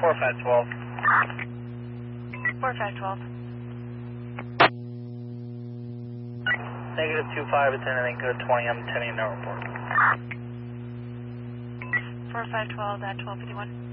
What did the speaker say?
4512. 4512. Negative 25, attending code 20, I'm attending no report. 4512 at 1251.